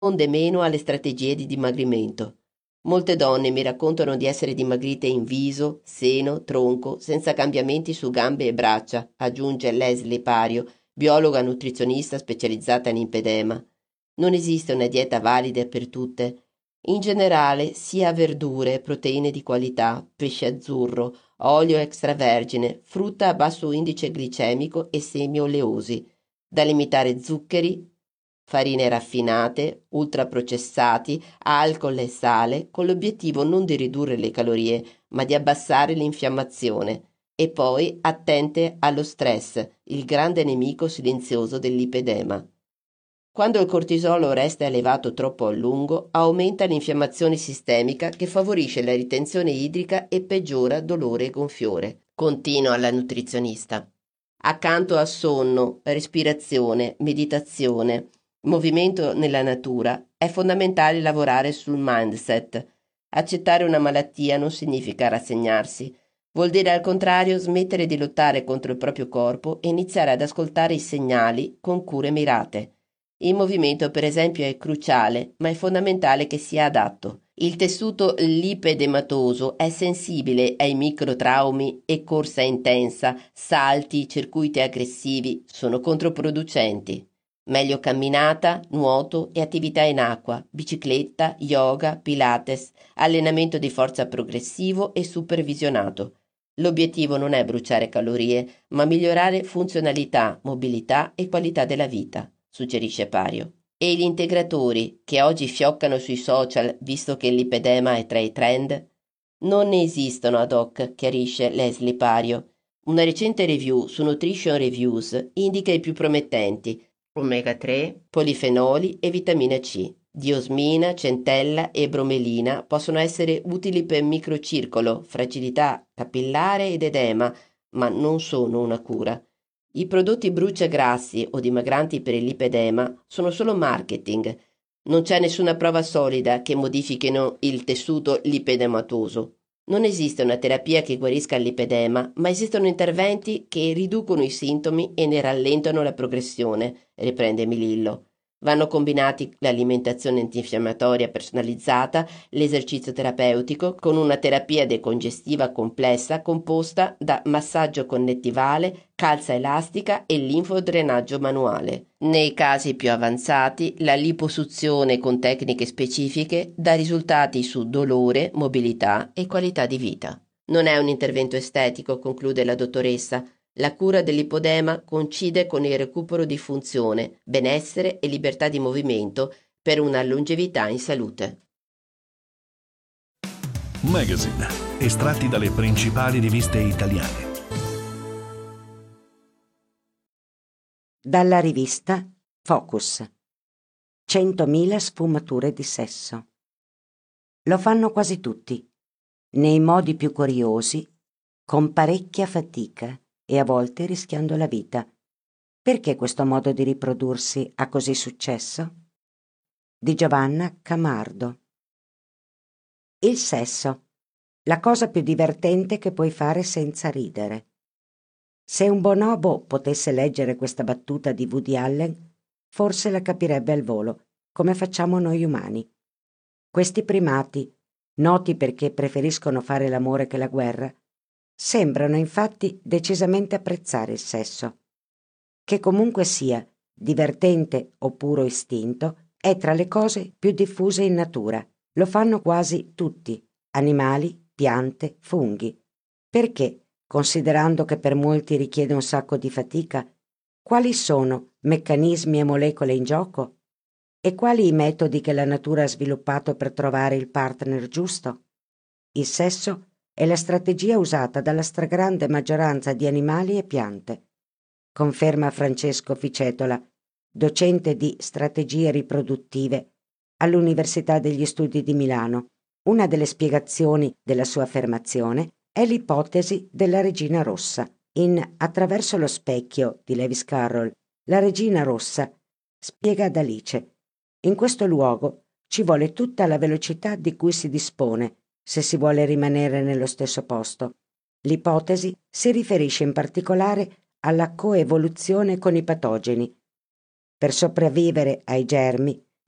risponde meno alle strategie di dimagrimento. Molte donne mi raccontano di essere dimagrite in viso, seno, tronco, senza cambiamenti su gambe e braccia, aggiunge Leslie Pario, biologa nutrizionista specializzata in lipedema. Non esiste una dieta valida per tutte. In generale, sia verdure, proteine di qualità, pesce azzurro, olio extravergine, frutta a basso indice glicemico e semi oleosi, da limitare zuccheri, farine raffinate, ultraprocessati, alcol e sale, con l'obiettivo non di ridurre le calorie, ma di abbassare l'infiammazione. E poi attente allo stress, il grande nemico silenzioso dell'ipedema. Quando il cortisolo resta elevato troppo a lungo, aumenta l'infiammazione sistemica che favorisce la ritenzione idrica e peggiora dolore e gonfiore. Continua la nutrizionista. Accanto a sonno, respirazione, meditazione, movimento nella natura, è fondamentale lavorare sul mindset. Accettare una malattia non significa rassegnarsi. Vuol dire al contrario smettere di lottare contro il proprio corpo e iniziare ad ascoltare i segnali con cure mirate. Il movimento, per esempio, è cruciale, ma è fondamentale che sia adatto. Il tessuto lipedematoso è sensibile ai microtraumi e corsa intensa, salti, circuiti aggressivi sono controproducenti. Meglio camminata, nuoto e attività in acqua, bicicletta, yoga, pilates, allenamento di forza progressivo e supervisionato. L'obiettivo non è bruciare calorie, ma migliorare funzionalità, mobilità e qualità della vita, suggerisce Pario. E gli integratori, che oggi fioccano sui social visto che l'ipedema è tra i trend? Non ne esistono ad hoc, chiarisce Leslie Pario. Una recente review su Nutrition Reviews indica i più promettenti: omega 3, polifenoli e vitamina C. Diosmina, centella e bromelina possono essere utili per microcircolo, fragilità capillare ed edema, ma non sono una cura. I prodotti bruciagrassi o dimagranti per il lipedema sono solo marketing. Non c'è nessuna prova solida che modifichino il tessuto lipedematoso. Non esiste una terapia che guarisca il lipedema, ma esistono interventi che riducono i sintomi e ne rallentano la progressione, riprende Milillo. Vanno combinati l'alimentazione antinfiammatoria personalizzata, l'esercizio terapeutico, con una terapia decongestiva complessa composta da massaggio connettivale, calza elastica e linfodrenaggio manuale. Nei casi più avanzati, la liposuzione con tecniche specifiche dà risultati su dolore, mobilità e qualità di vita. Non è un intervento estetico, conclude la dottoressa. La cura dell'ipodema coincide con il recupero di funzione, benessere e libertà di movimento per una longevità in salute. Magazine, estratti dalle principali riviste italiane. Dalla rivista Focus. 100.000 sfumature di sesso. Lo fanno quasi tutti, nei modi più curiosi, con parecchia fatica e a volte rischiando la vita. Perché questo modo di riprodursi ha così successo? Di Giovanna Camardo. Il sesso, la cosa più divertente che puoi fare senza ridere. Se un bonobo potesse leggere questa battuta di Woody Allen, forse la capirebbe al volo, come facciamo noi umani. Questi primati, noti perché preferiscono fare l'amore che la guerra, sembrano infatti decisamente apprezzare il sesso. Che comunque sia, divertente o puro istinto, è tra le cose più diffuse in natura. Lo fanno quasi tutti, animali, piante, funghi. Perché, considerando che per molti richiede un sacco di fatica, quali sono meccanismi e molecole in gioco? E quali i metodi che la natura ha sviluppato per trovare il partner giusto? Il sesso è la strategia usata dalla stragrande maggioranza di animali e piante, conferma Francesco Ficetola, docente di strategie riproduttive all'Università degli Studi di Milano. Una delle spiegazioni della sua affermazione è l'ipotesi della regina rossa. In Attraverso lo specchio di Lewis Carroll, la regina rossa spiega ad Alice: in questo luogo ci vuole tutta la velocità di cui si dispone se si vuole rimanere nello stesso posto. L'ipotesi si riferisce in particolare alla coevoluzione con i patogeni. Per sopravvivere ai germi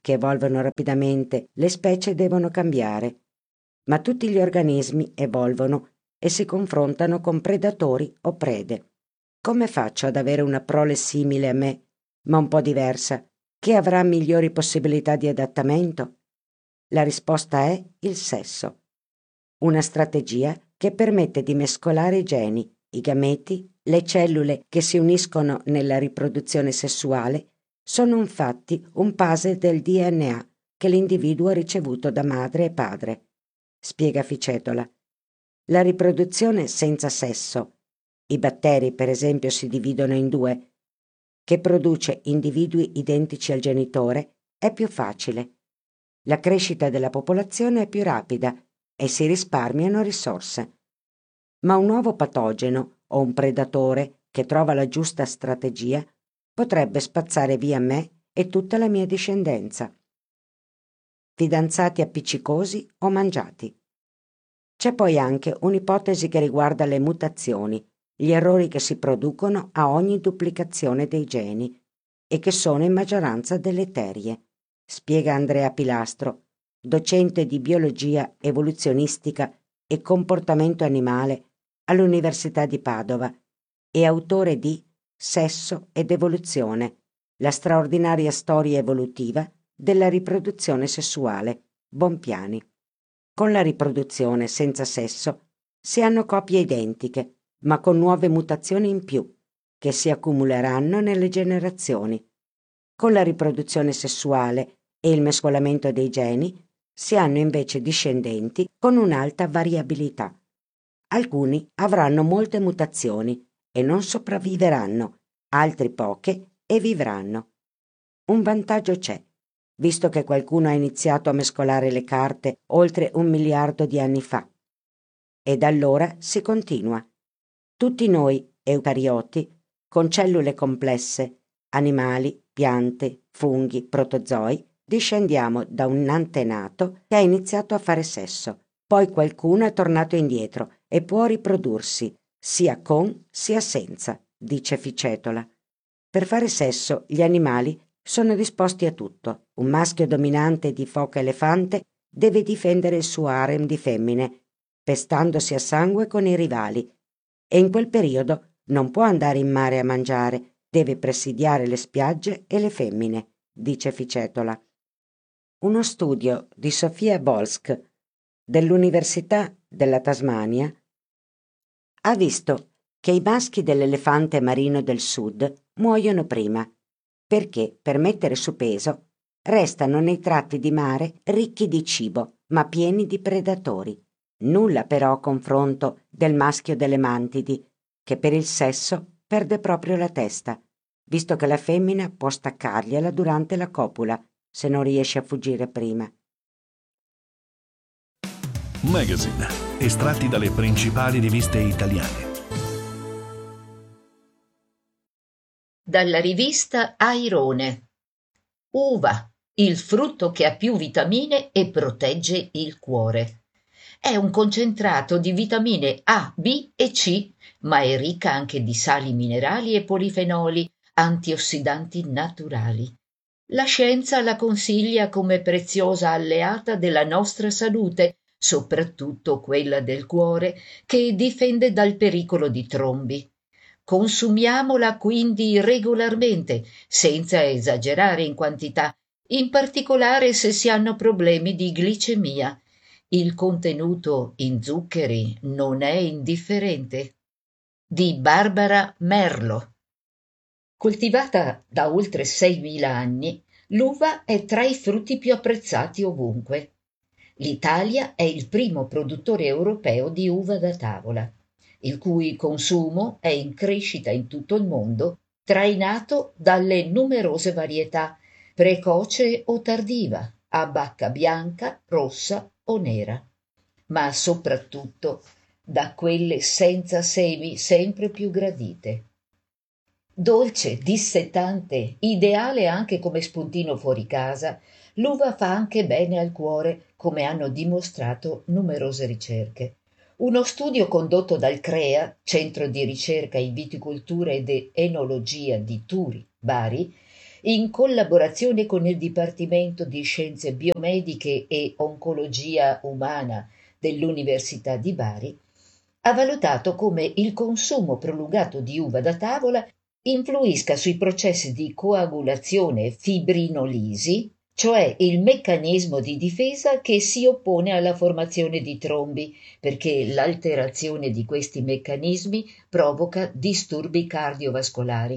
che evolvono rapidamente, le specie devono cambiare. Ma tutti gli organismi evolvono e si confrontano con predatori o prede. Come faccio ad avere una prole simile a me, ma un po' diversa, che avrà migliori possibilità di adattamento? La risposta è il sesso. Una strategia che permette di mescolare i geni, i gameti, le cellule che si uniscono nella riproduzione sessuale sono infatti un puzzle del DNA che l'individuo ha ricevuto da madre e padre. Spiega Ficetola. La riproduzione senza sesso, i batteri per esempio si dividono in due, che produce individui identici al genitore, è più facile. La crescita della popolazione è più rapida e si risparmiano risorse. Ma un nuovo patogeno o un predatore che trova la giusta strategia potrebbe spazzare via me e tutta la mia discendenza. Fidanzati appiccicosi o mangiati. C'è poi anche un'ipotesi che riguarda le mutazioni, gli errori che si producono a ogni duplicazione dei geni e che sono in maggioranza deleterie, spiega Andrea Pilastro, docente di biologia evoluzionistica e comportamento animale all'Università di Padova e autore di Sesso ed evoluzione, la straordinaria storia evolutiva della riproduzione sessuale, Bonpiani. Con la riproduzione senza sesso si hanno coppie identiche, ma con nuove mutazioni in più, che si accumuleranno nelle generazioni. Con la riproduzione sessuale e il mescolamento dei geni si hanno invece discendenti con un'alta variabilità. Alcuni avranno molte mutazioni e non sopravviveranno, altri poche e vivranno. Un vantaggio c'è, visto che qualcuno ha iniziato a mescolare le carte oltre 1 miliardo di anni fa. E da allora si continua. Tutti noi, eucarioti, con cellule complesse, animali, piante, funghi, protozoi, discendiamo da un antenato che ha iniziato a fare sesso. Poi qualcuno è tornato indietro e può riprodursi, sia con sia senza, dice Ficetola. Per fare sesso gli animali sono disposti a tutto. Un maschio dominante di foca elefante deve difendere il suo harem di femmine, pestandosi a sangue con i rivali, e in quel periodo non può andare in mare a mangiare, deve presidiare le spiagge e le femmine, dice Ficetola. Uno studio di Sofia Bolsk dell'Università della Tasmania ha visto che i maschi dell'elefante marino del sud muoiono prima, perché per mettere su peso restano nei tratti di mare ricchi di cibo ma pieni di predatori. Nulla però a confronto del maschio delle mantidi, che per il sesso perde proprio la testa, visto che la femmina può staccargliela durante la copula se non riesce a fuggire prima. Magazine, estratti dalle principali riviste italiane. Dalla rivista Airone. Uva, il frutto che ha più vitamine e protegge il cuore. È un concentrato di vitamine A, B e C, ma è ricca anche di sali minerali e polifenoli, antiossidanti naturali. La scienza la consiglia come preziosa alleata della nostra salute, soprattutto quella del cuore, che difende dal pericolo di trombi. Consumiamola quindi regolarmente, senza esagerare in quantità, in particolare se si hanno problemi di glicemia. Il contenuto in zuccheri non è indifferente. Di Barbara Merlo. Coltivata da oltre 6.000 anni, l'uva è tra i frutti più apprezzati ovunque. L'Italia è il primo produttore europeo di uva da tavola, il cui consumo è in crescita in tutto il mondo, trainato dalle numerose varietà, precoce o tardiva, a bacca bianca, rossa o nera, ma soprattutto da quelle senza semi sempre più gradite. Dolce, dissettante, ideale anche come spuntino fuori casa, l'uva fa anche bene al cuore, come hanno dimostrato numerose ricerche. Uno studio condotto dal CREA, Centro di ricerca in viticoltura ed enologia di Turi, Bari, in collaborazione con il Dipartimento di Scienze Biomediche e Oncologia Umana dell'Università di Bari, ha valutato come il consumo prolungato di uva da tavola influisca sui processi di coagulazione e fibrinolisi, cioè il meccanismo di difesa che si oppone alla formazione di trombi, perché l'alterazione di questi meccanismi provoca disturbi cardiovascolari.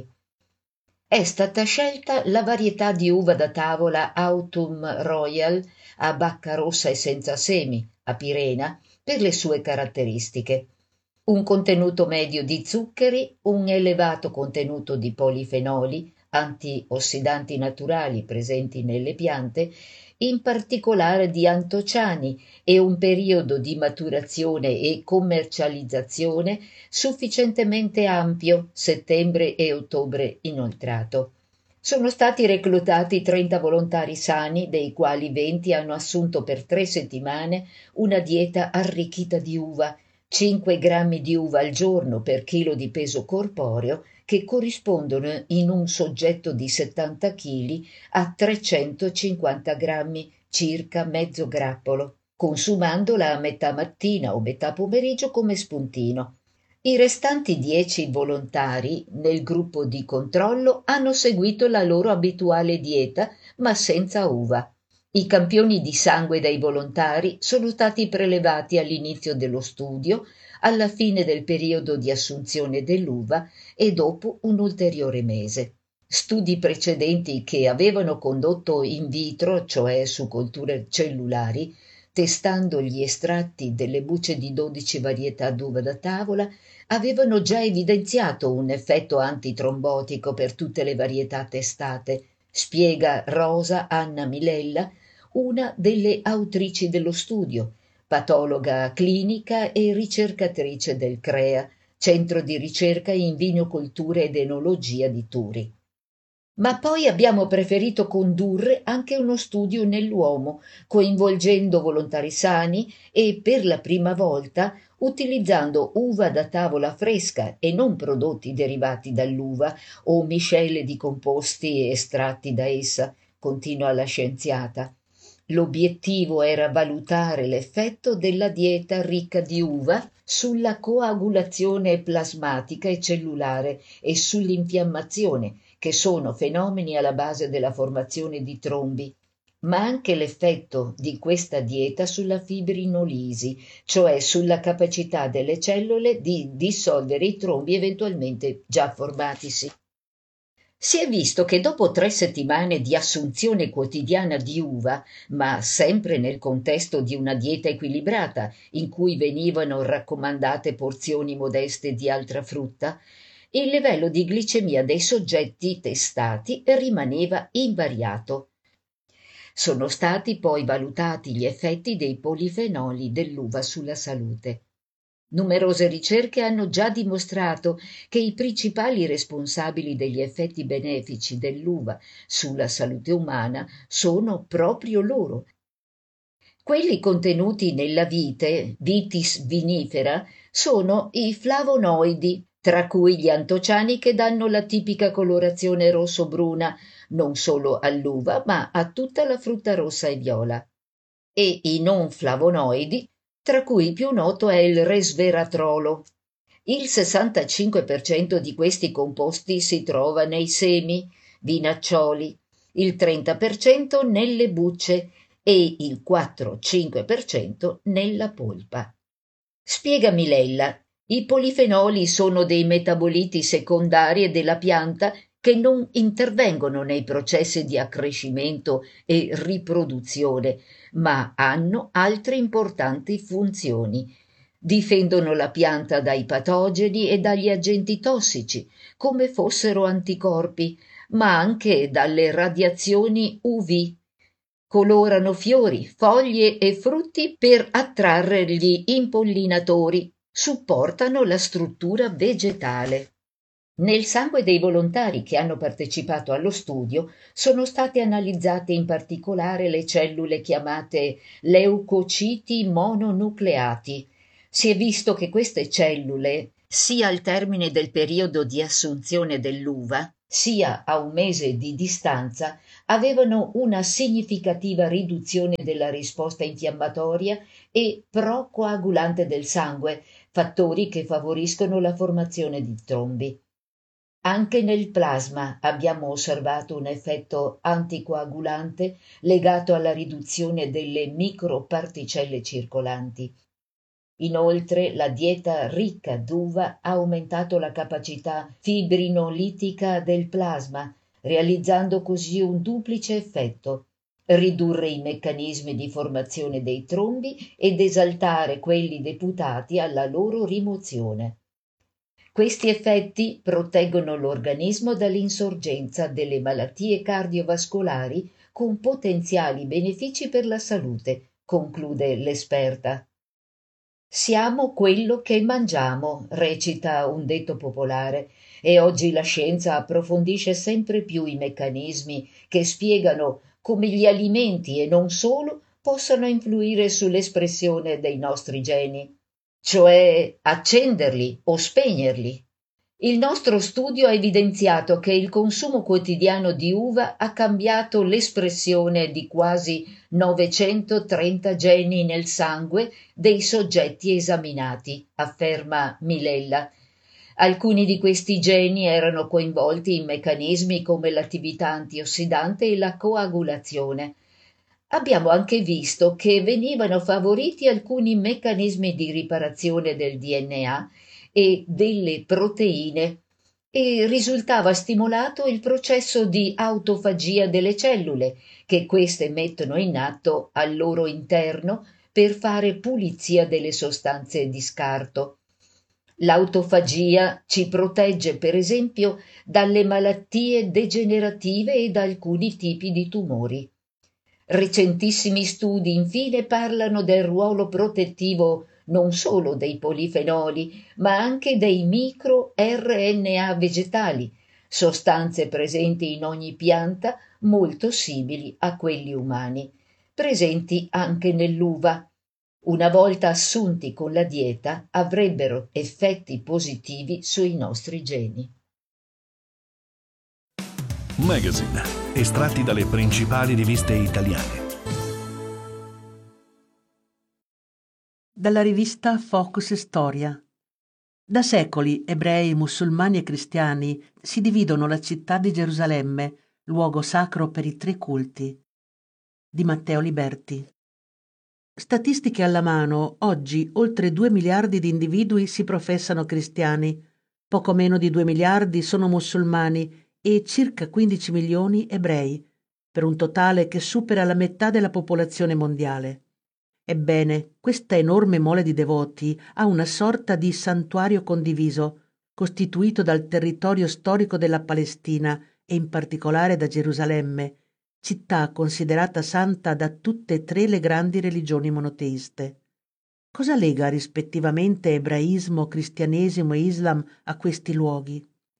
È stata scelta la varietà di uva da tavola Autumn Royal a bacca rossa e senza semi, a Pirena, per le sue caratteristiche. Un contenuto medio di zuccheri, un elevato contenuto di polifenoli, antiossidanti naturali presenti nelle piante, in particolare di antociani, e un periodo di maturazione e commercializzazione sufficientemente ampio, settembre e ottobre inoltrato. Sono stati reclutati 30 volontari sani, dei quali 20 hanno assunto per 3 settimane una dieta arricchita di uva, 5 grammi di uva al giorno per chilo di peso corporeo, che corrispondono in un soggetto di 70 kg a 350 grammi, circa mezzo grappolo, consumandola a metà mattina o metà pomeriggio come spuntino. I restanti 10 volontari nel gruppo di controllo hanno seguito la loro abituale dieta, ma senza uva. I campioni di sangue dei volontari sono stati prelevati all'inizio dello studio, alla fine del periodo di assunzione dell'uva e dopo un ulteriore mese. Studi precedenti che avevano condotto in vitro, cioè su colture cellulari, testando gli estratti delle bucce di 12 varietà d'uva da tavola, avevano già evidenziato un effetto antitrombotico per tutte le varietà testate, spiega Rosa Anna Milella, una delle autrici dello studio, patologa clinica e ricercatrice del CREA, Centro di ricerca in vinocoltura ed enologia di Turi. Ma poi abbiamo preferito condurre anche uno studio nell'uomo, coinvolgendo volontari sani e, per la prima volta, utilizzando uva da tavola fresca e non prodotti derivati dall'uva o miscele di composti estratti da essa, continua la scienziata. L'obiettivo era valutare l'effetto della dieta ricca di uva sulla coagulazione plasmatica e cellulare e sull'infiammazione, che sono fenomeni alla base della formazione di trombi, ma anche l'effetto di questa dieta sulla fibrinolisi, cioè sulla capacità delle cellule di dissolvere i trombi eventualmente già formatisi. Si è visto che dopo 3 settimane di assunzione quotidiana di uva, ma sempre nel contesto di una dieta equilibrata, in cui venivano raccomandate porzioni modeste di altra frutta, il livello di glicemia dei soggetti testati rimaneva invariato. Sono stati poi valutati gli effetti dei polifenoli dell'uva sulla salute. Numerose ricerche hanno già dimostrato che i principali responsabili degli effetti benefici dell'uva sulla salute umana sono proprio loro. Quelli contenuti nella vite, Vitis vinifera, sono i flavonoidi, tra cui gli antociani che danno la tipica colorazione rosso-bruna non solo all'uva ma a tutta la frutta rossa e viola, e i non flavonoidi, tra cui il più noto è il resveratrolo. Il 65% di questi composti si trova nei semi, vinaccioli, il 30% nelle bucce e il 4-5% nella polpa. Spiega Milella, i polifenoli sono dei metaboliti secondari della pianta che non intervengono nei processi di accrescimento e riproduzione, ma hanno altre importanti funzioni. Difendono la pianta dai patogeni e dagli agenti tossici, come fossero anticorpi, ma anche dalle radiazioni UV. Colorano fiori, foglie e frutti per attrarre gli impollinatori, supportano la struttura vegetale. Nel sangue dei volontari che hanno partecipato allo studio sono state analizzate in particolare le cellule chiamate leucociti mononucleati. Si è visto che queste cellule, sia al termine del periodo di assunzione dell'uva, sia a un mese di distanza, avevano una significativa riduzione della risposta infiammatoria e procoagulante del sangue, fattori che favoriscono la formazione di trombi. Anche nel plasma abbiamo osservato un effetto anticoagulante legato alla riduzione delle microparticelle circolanti. Inoltre, la dieta ricca d'uva ha aumentato la capacità fibrinolitica del plasma, realizzando così un duplice effetto: ridurre i meccanismi di formazione dei trombi ed esaltare quelli deputati alla loro rimozione. Questi effetti proteggono l'organismo dall'insorgenza delle malattie cardiovascolari con potenziali benefici per la salute, conclude l'esperta. Siamo quello che mangiamo, recita un detto popolare, e oggi la scienza approfondisce sempre più i meccanismi che spiegano come gli alimenti e non solo possano influire sull'espressione dei nostri geni, cioè accenderli o spegnerli. Il nostro studio ha evidenziato che il consumo quotidiano di uva ha cambiato l'espressione di quasi 930 geni nel sangue dei soggetti esaminati, afferma Milella. Alcuni di questi geni erano coinvolti in meccanismi come l'attività antiossidante e la coagulazione. Abbiamo anche visto che venivano favoriti alcuni meccanismi di riparazione del DNA e delle proteine e risultava stimolato il processo di autofagia delle cellule che queste mettono in atto al loro interno per fare pulizia delle sostanze di scarto. L'autofagia ci protegge, per esempio, dalle malattie degenerative e da alcuni tipi di tumori. Recentissimi studi, infine, parlano del ruolo protettivo non solo dei polifenoli, ma anche dei microRNA vegetali, sostanze presenti in ogni pianta molto simili a quelli umani, presenti anche nell'uva. Una volta assunti con la dieta, avrebbero effetti positivi sui nostri geni. Magazine, estratti dalle principali riviste italiane. Dalla rivista Focus Storia. Da secoli ebrei, musulmani e cristiani si dividono la città di Gerusalemme, luogo sacro per i tre culti. Di Matteo Liberti. Statistiche alla mano, oggi oltre 2 miliardi di individui si professano cristiani, poco meno di 2 miliardi sono musulmani e circa 15 milioni ebrei, per un totale che supera la metà della popolazione mondiale. Ebbene, questa enorme mole di devoti ha una sorta di santuario condiviso, costituito dal territorio storico della Palestina e in particolare da Gerusalemme, città considerata santa da tutte e tre le grandi religioni monoteiste. Cosa lega rispettivamente ebraismo, cristianesimo e Islam a questi luoghi?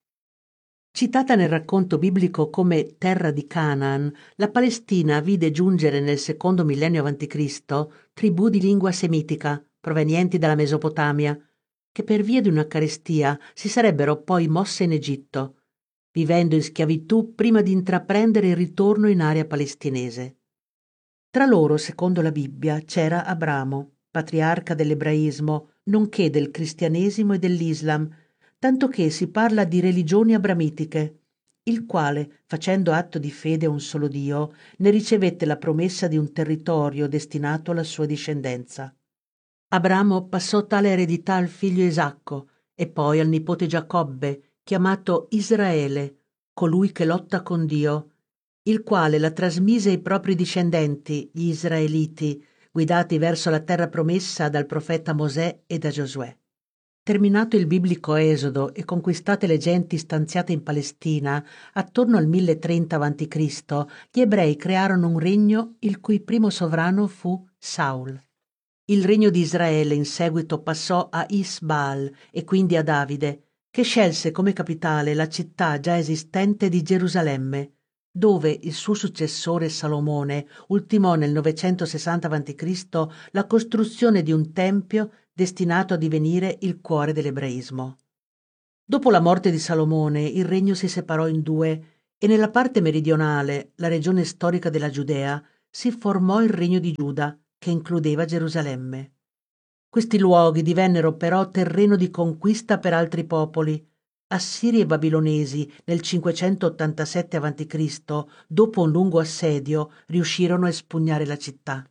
Citata nel racconto biblico come terra di Canaan, la Palestina vide giungere nel secondo millennio a.C. tribù di lingua semitica provenienti dalla Mesopotamia, che per via di una carestia si sarebbero poi mosse in Egitto, vivendo in schiavitù prima di intraprendere il ritorno in area palestinese. Tra loro, secondo la Bibbia, c'era Abramo, patriarca dell'ebraismo, nonché del cristianesimo e dell'Islam, tanto che si parla di religioni abramitiche, il quale, facendo atto di fede a un solo Dio, ne ricevette la promessa di un territorio destinato alla sua discendenza. Abramo passò tale eredità al figlio Isacco e poi al nipote Giacobbe, chiamato Israele, colui che lotta con Dio, il quale la trasmise ai propri discendenti, gli israeliti, guidati verso la terra promessa dal profeta Mosè e da Giosuè. Terminato il biblico Esodo e conquistate le genti stanziate in Palestina, attorno al 1030 a.C., gli ebrei crearono un regno il cui primo sovrano fu Saul. Il regno di Israele in seguito passò a Isbaal e quindi a Davide, che scelse come capitale la città già esistente di Gerusalemme, dove il suo successore Salomone ultimò nel 960 a.C. la costruzione di un tempio destinato a divenire il cuore dell'ebraismo. Dopo la morte di Salomone, il regno si separò in due e nella parte meridionale, la regione storica della Giudea, si formò il regno di Giuda, che includeva Gerusalemme. Questi luoghi divennero però terreno di conquista per altri popoli. Assiri e babilonesi nel 587 a.C., dopo un lungo assedio, riuscirono a espugnare la città.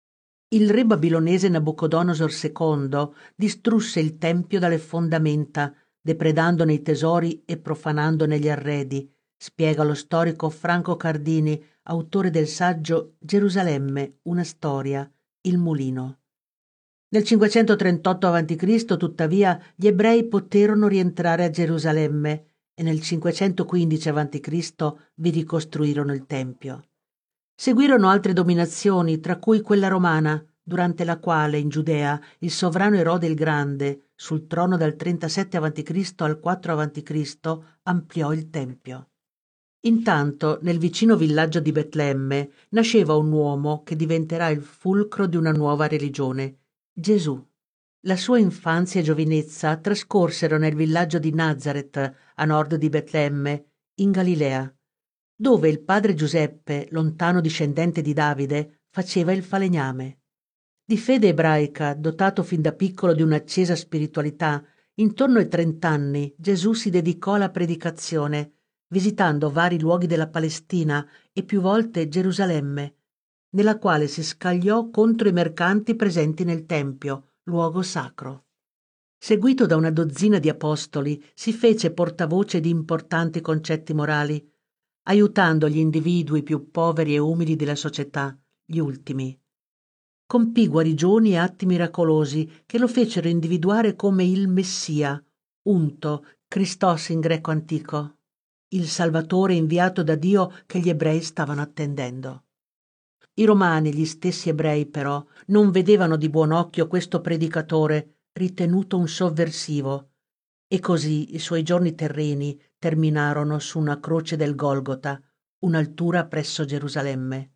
Il re babilonese Nabucodonosor II distrusse il tempio dalle fondamenta, depredandone i tesori e profanandone gli arredi, spiega lo storico Franco Cardini, autore del saggio Gerusalemme, una storia, Il mulino. Nel 538 a.C., tuttavia, gli ebrei poterono rientrare a Gerusalemme e nel 515 a.C. vi ricostruirono il tempio. Seguirono altre dominazioni, tra cui quella romana, durante la quale in Giudea il sovrano Erode il Grande, sul trono dal 37 a.C. al 4 a.C., ampliò il tempio. Intanto, nel vicino villaggio di Betlemme, nasceva un uomo che diventerà il fulcro di una nuova religione, Gesù. La sua infanzia e giovinezza trascorsero nel villaggio di Nazareth, a nord di Betlemme, in Galilea, dove il padre Giuseppe, lontano discendente di Davide, faceva il falegname. Di fede ebraica, dotato fin da piccolo di un'accesa spiritualità, intorno ai 30 anni Gesù si dedicò alla predicazione, visitando vari luoghi della Palestina e più volte Gerusalemme, nella quale si scagliò contro i mercanti presenti nel Tempio, luogo sacro. Seguito da una dozzina di apostoli, si fece portavoce di importanti concetti morali, aiutando gli individui più poveri e umili della società, gli ultimi. Compì guarigioni e atti miracolosi che lo fecero individuare come il Messia, unto, Christos in greco antico, il Salvatore inviato da Dio che gli ebrei stavano attendendo. I romani, gli stessi ebrei però, non vedevano di buon occhio questo predicatore, ritenuto un sovversivo, e così i suoi giorni terreni terminarono su una croce del Golgota, un'altura presso Gerusalemme.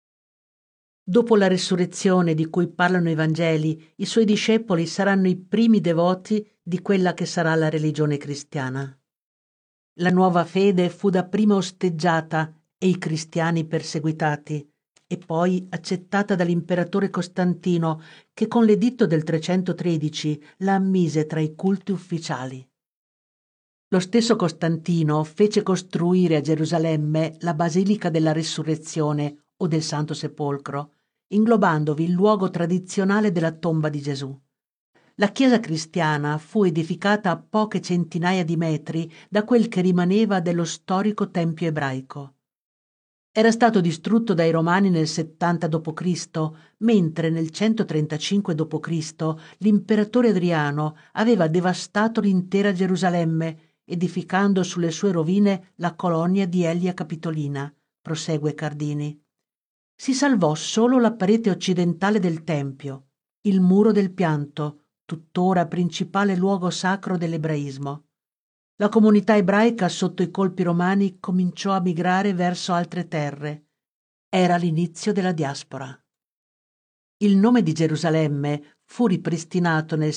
Dopo la resurrezione di cui parlano i Vangeli, i suoi discepoli saranno i primi devoti di quella che sarà la religione cristiana. La nuova fede fu dapprima osteggiata e i cristiani perseguitati, e poi accettata dall'imperatore Costantino, che con l'editto del 313 la ammise tra i culti ufficiali. Lo stesso Costantino fece costruire a Gerusalemme la Basilica della Resurrezione o del Santo Sepolcro, inglobandovi il luogo tradizionale della tomba di Gesù. La chiesa cristiana fu edificata a poche centinaia di metri da quel che rimaneva dello storico tempio ebraico. Era stato distrutto dai Romani nel 70 d.C., mentre nel 135 d.C. l'imperatore Adriano aveva devastato l'intera Gerusalemme, edificando sulle sue rovine la colonia di Elia Capitolina, prosegue Cardini. Si salvò solo la parete occidentale del Tempio, il muro del pianto, tuttora principale luogo sacro dell'ebraismo. La comunità ebraica sotto i colpi romani cominciò a migrare verso altre terre. Era l'inizio della diaspora. Il nome di Gerusalemme fu ripristinato nel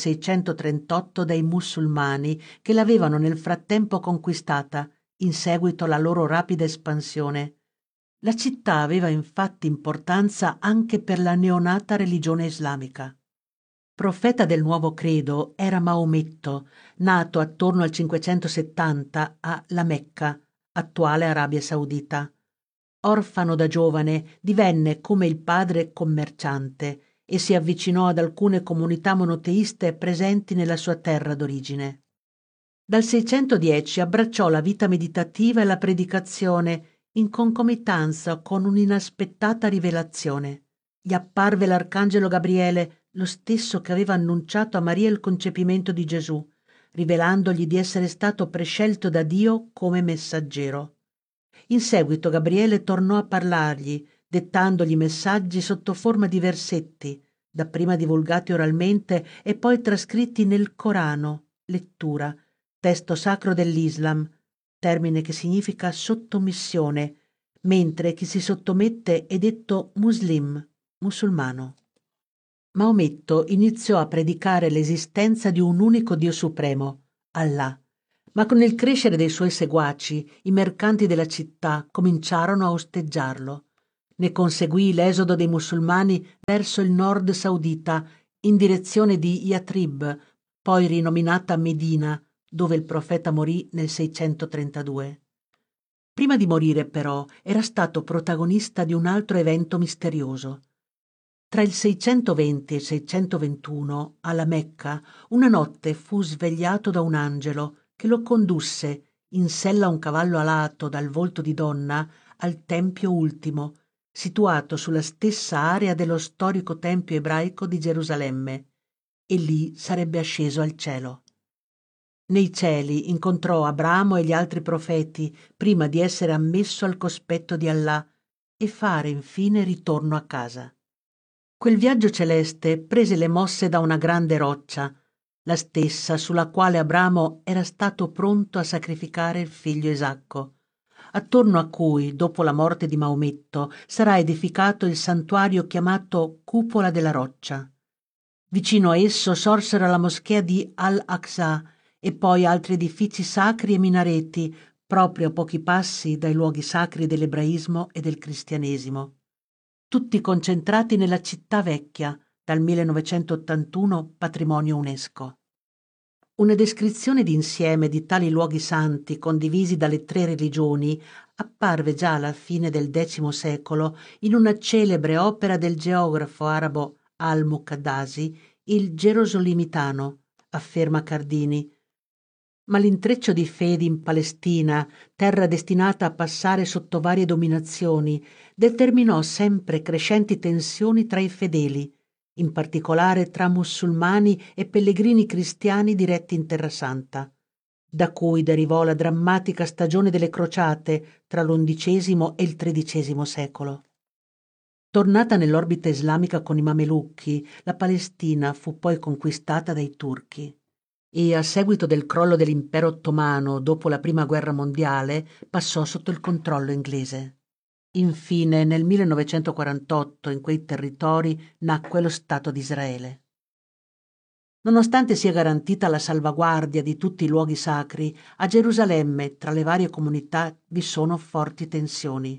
638 dai musulmani che l'avevano nel frattempo conquistata, in seguito alla loro rapida espansione. La città aveva infatti importanza anche per la neonata religione islamica. Profeta del nuovo credo era Maometto, nato attorno al 570 a La Mecca, attuale Arabia Saudita. Orfano da giovane, divenne come il padre commerciante e si avvicinò ad alcune comunità monoteiste presenti nella sua terra d'origine. Dal 610 abbracciò la vita meditativa e la predicazione in concomitanza con un'inaspettata rivelazione. Gli apparve l'arcangelo Gabriele, lo stesso che aveva annunciato a Maria il concepimento di Gesù, rivelandogli di essere stato prescelto da Dio come messaggero. In seguito Gabriele tornò a parlargli, dettandogli messaggi sotto forma di versetti, dapprima divulgati oralmente e poi trascritti nel Corano, lettura, testo sacro dell'Islam, termine che significa sottomissione, mentre chi si sottomette è detto muslim, musulmano. Maometto iniziò a predicare l'esistenza di un unico Dio supremo, Allah, Ma con il crescere dei suoi seguaci, i mercanti della città cominciarono a osteggiarlo. Ne conseguì l'esodo dei musulmani verso il nord saudita, in direzione di Yatrib, poi rinominata Medina, dove il profeta morì nel 632. Prima di morire, però, era stato protagonista di un altro evento misterioso. Tra il 620 e il 621, alla Mecca, una notte fu svegliato da un angelo che lo condusse, in sella a un cavallo alato dal volto di donna, al Tempio Ultimo, situato sulla stessa area dello storico Tempio ebraico di Gerusalemme, e lì sarebbe asceso al cielo. Nei cieli incontrò Abramo e gli altri profeti prima di essere ammesso al cospetto di Allah e fare infine ritorno a casa. Quel viaggio celeste prese le mosse da una grande roccia, la stessa sulla quale Abramo era stato pronto a sacrificare il figlio Isacco, attorno a cui, dopo la morte di Maometto, sarà edificato il santuario chiamato Cupola della Roccia. Vicino a esso sorsero la moschea di Al-Aqsa e poi altri edifici sacri e minareti, proprio a pochi passi dai luoghi sacri dell'ebraismo e del cristianesimo, tutti concentrati nella città vecchia, dal 1981 patrimonio UNESCO. Una descrizione d'insieme di tali luoghi santi condivisi dalle 3 religioni apparve già alla fine del X secolo in una celebre opera del geografo arabo al-Muqaddasi, il Gerosolimitano, afferma Cardini. Ma l'intreccio di fedi in Palestina, terra destinata a passare sotto varie dominazioni, determinò sempre crescenti tensioni tra i fedeli, in particolare tra musulmani e pellegrini cristiani diretti in Terra Santa, da cui derivò la drammatica stagione delle crociate tra l'XI e il XIII secolo. Tornata nell'orbita islamica con i Mamelucchi, la Palestina fu poi conquistata dai turchi e, a seguito del crollo dell'impero ottomano dopo la Prima Guerra Mondiale, passò sotto il controllo inglese. Infine, nel 1948, in quei territori nacque lo Stato di Israele. Nonostante sia garantita la salvaguardia di tutti i luoghi sacri, a Gerusalemme, tra le varie comunità, vi sono forti tensioni.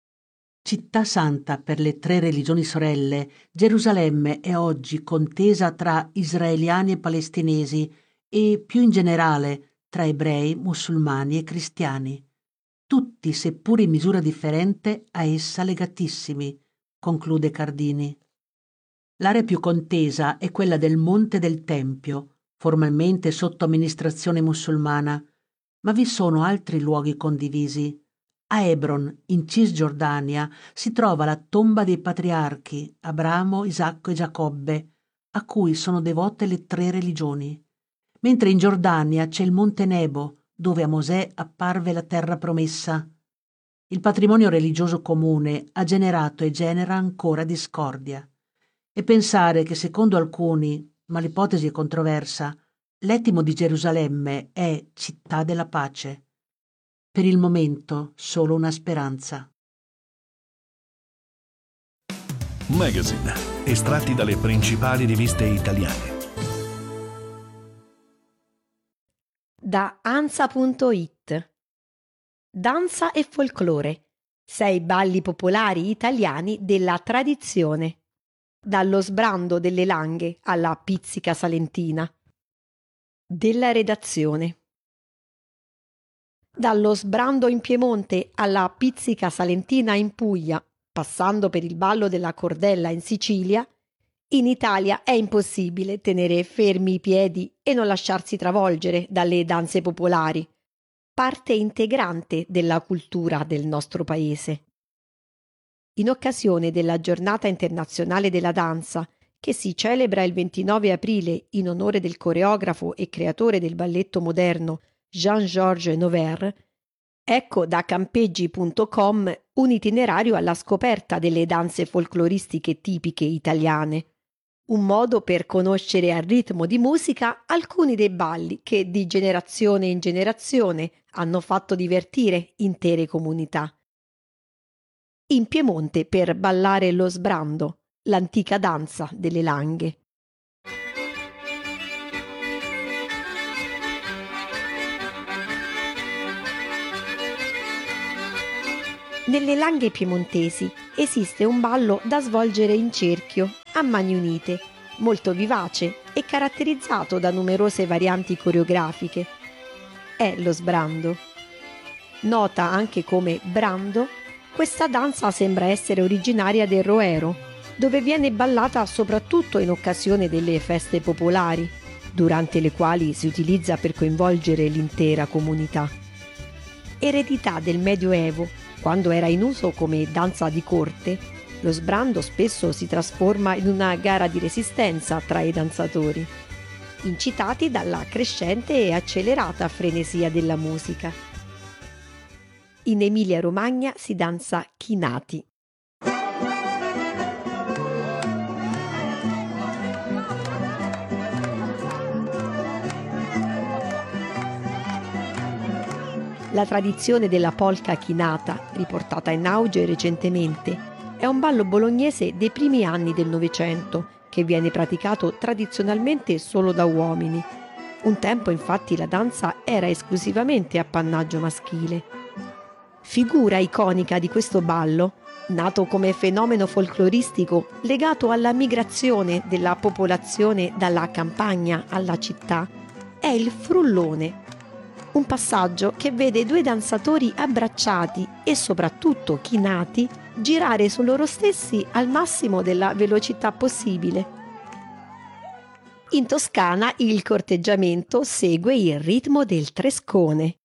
Città santa per le 3 religioni sorelle, Gerusalemme è oggi contesa tra israeliani e palestinesi e, più in generale, tra ebrei, musulmani e cristiani. Tutti, seppur in misura differente, a essa legatissimi, conclude Cardini. L'area più contesa è quella del Monte del Tempio, formalmente sotto amministrazione musulmana, ma vi sono altri luoghi condivisi. A Hebron, in Cisgiordania, si trova la tomba dei patriarchi Abramo, Isacco e Giacobbe, a cui sono devote le 3 religioni, mentre in Giordania c'è il Monte Nebo, dove a Mosè apparve la terra promessa. Il patrimonio religioso comune ha generato e genera ancora discordia. E pensare che, secondo alcuni, ma l'ipotesi è controversa, l'etimo di Gerusalemme è città della pace. Per il momento solo una speranza. Magazine, estratti dalle principali riviste italiane. Da Ansa.it. Danza e folklore. 6 balli popolari italiani della tradizione. Dallo sbrando delle Langhe alla pizzica salentina. Della redazione. Dallo sbrando in Piemonte alla pizzica salentina in Puglia, passando per il ballo della cordella in Sicilia, in Italia è impossibile tenere fermi i piedi e non lasciarsi travolgere dalle danze popolari, parte integrante della cultura del nostro paese. In occasione della Giornata internazionale della danza, che si celebra il 29 aprile in onore del coreografo e creatore del balletto moderno Jean-Georges Noverre, ecco da campeggi.com un itinerario alla scoperta delle danze folcloristiche tipiche italiane, un modo per conoscere al ritmo di musica alcuni dei balli che di generazione in generazione hanno fatto divertire intere comunità. In Piemonte per ballare lo sbrando, l'antica danza delle Langhe. Nelle Langhe piemontesi esiste un ballo da svolgere in cerchio, a mani unite, molto vivace e caratterizzato da numerose varianti coreografiche. È lo sbrando. Nota anche come brando, questa danza sembra essere originaria del Roero, dove viene ballata soprattutto in occasione delle feste popolari, durante le quali si utilizza per coinvolgere l'intera comunità. Eredità del Medioevo, quando era in uso come danza di corte, lo sbrando spesso si trasforma in una gara di resistenza tra i danzatori, incitati dalla crescente e accelerata frenesia della musica. In Emilia-Romagna si danza chinati. La tradizione della polka chinata, riportata in auge recentemente, è un ballo bolognese dei primi anni del Novecento che viene praticato tradizionalmente solo da uomini. Un tempo infatti la danza era esclusivamente appannaggio maschile. Figura iconica di questo ballo, nato come fenomeno folcloristico legato alla migrazione della popolazione dalla campagna alla città, è il frullone. Un passaggio che vede due danzatori abbracciati e soprattutto chinati girare su loro stessi al massimo della velocità possibile. In Toscana il corteggiamento segue il ritmo del trescone.